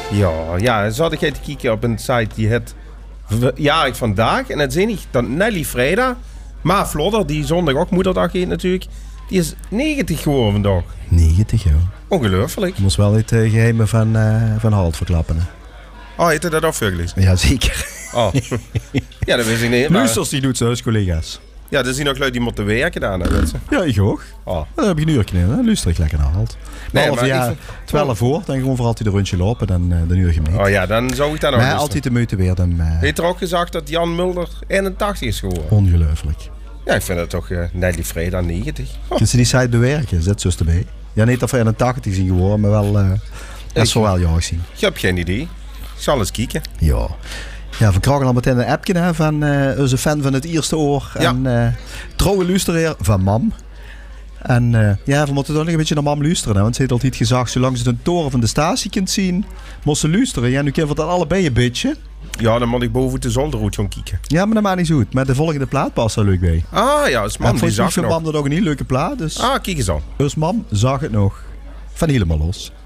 Ja, zat ik te kijken op een site die het jarig vandaag. En het zie ik dat Nelly Freda, maar Vlodder, die zondag ook moederdag heet natuurlijk, die is 90 geworden vandaag. 90, ja. Ongelooflijk. Ik moest wel het geheimen van Halt verklappen. Hè. Oh, heeft hij dat ook veel gelezen? Ja, zeker. Oh. Ja, dat wist ik niet. Maar... Luisters, die doet zelfs collega's. Ja, er zijn ook lui die moeten werken daar. Ja, ik ook. Oh. Dan heb ik een uurtje in. Dan luister ik lekker naar Halt. Nee, maar ja, 12 voor, dan gewoon voor altijd een rondje lopen, dan uur gemeen. Oh ja, dan zou ik daar nog maar altijd de moeite weer. Heeft er ook gezegd dat Jan Mulder 81 is geworden? Ongelooflijk. Ja, ik vind het toch Nelly Freda 90. Oh. Kun je die site bewerken? Zet zo erbij. Ja, niet of we 81 zijn geworden, maar wel... dat zal wel jarig zien. Ik heb geen idee. Ik zal eens kijken. Ja. Ja, we krijgen al meteen een appje hè, van onze fan van het eerste oor. Ja. En trouwe luisteraar van Mam. En we moeten toch nog een beetje naar Mam luisteren. Hè, want ze heeft altijd gezegd, zolang ze de toren van de statie kunt zien, moet ze luisteren. Ja, nu kunnen we dat allebei een beetje. Ja, dan moet ik boven de zolderhoed gaan kijken. Ja, maar dat maakt niet zo goed. Met de volgende plaat past er leuk bij. Ah ja, als Mam die zag nog. Mam dat ook een heel leuke plaat. Dus kijk eens aan. Dus Mam zag het nog. Van helemaal los.